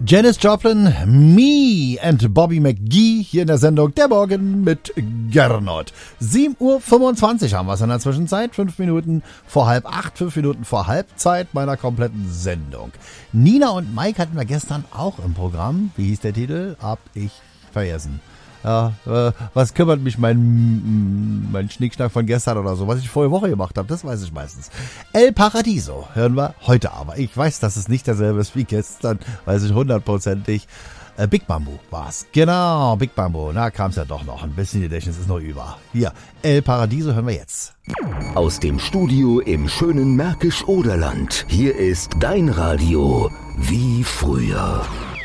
Janis Joplin, Me and Bobby McGee hier in der Sendung Der Morgen mit Gernot. 7:25 Uhr haben wir es in der Zwischenzeit. 5 Minuten vor 7:30, 5 Minuten vor Halbzeit meiner kompletten Sendung. Nina und Mike hatten wir gestern auch im Programm. Wie hieß der Titel? Hab ich vergessen. Ja, was kümmert mich mein Schnickschnack von gestern oder so, was ich vorige Woche gemacht habe, das weiß ich meistens. El Paradiso hören wir heute aber. Ich weiß, dass es nicht derselbe ist wie gestern, weiß ich hundertprozentig. Big Bamboo war's. Genau, Big Bamboo. Na, kam's ja doch noch. Ein bisschen Gedächtnis ist noch über. Hier, El Paradiso hören wir jetzt. Aus dem Studio im schönen Märkisch-Oderland. Hier ist dein Radio wie früher.